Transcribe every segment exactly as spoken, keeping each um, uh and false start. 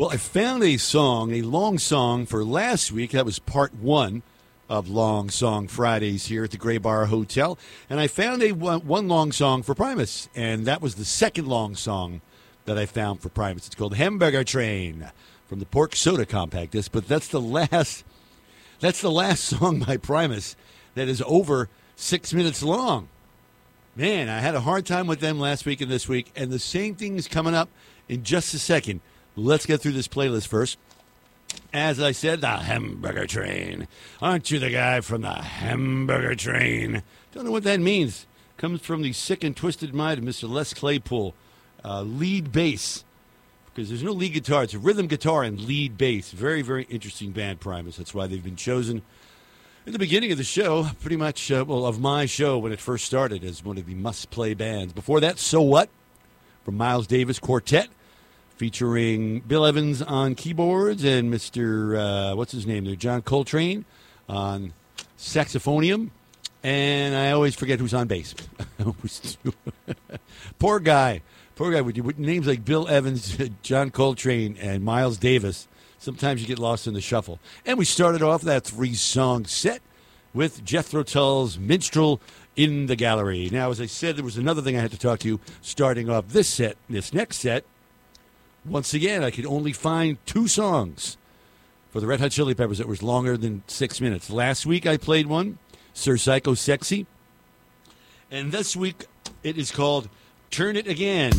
Well, I found a song, a long song for last week. That was part one of Long Song Fridays here at the Gray Bar Hotel. And I found a one, one long song for Primus, and that was the second long song that I found for Primus. It's called Hamburger Train from the Pork Soda Compact Disc. But that's the last, that's the last song by Primus that is over six minutes long. Man, I had a hard time with them last week and this week, and the same thing is coming up in just a second. Let's get through this playlist first. As I said, the Hamburger Train. Aren't you the guy from the Hamburger Train? Don't know what that means. Comes from the sick and twisted mind of Mister Les Claypool. Uh, lead bass. Because there's no lead guitar. It's a rhythm guitar and lead bass. Very, very interesting band, Primus. That's why they've been chosen in the beginning of the show, pretty much, uh, well, of my show when it first started as one of the must-play bands. Before that, So What? From Miles Davis Quartet. Featuring Bill Evans on keyboards and Mister Uh, what's his name there? John Coltrane on saxophonium. And I always forget who's on bass. Poor guy. Poor guy with, with names like Bill Evans, John Coltrane, and Miles Davis. Sometimes you get lost in the shuffle. And we started off that three-song set with Jethro Tull's Minstrel in the Gallery. Now, as I said, there was another thing I had to talk to you starting off this set, this next set. Once again, I could only find two songs for the Red Hot Chili Peppers that was longer than six minutes. Last week I played one, Sir Psycho Sexy. And this week it is called Turn It Again.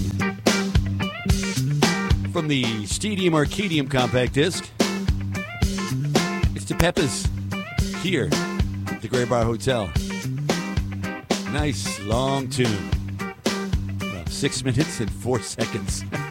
From the Stadium Arcadium compact disc. It's the Peppers here at the Gray Bar Hotel. Nice long tune. Well, six minutes and four seconds.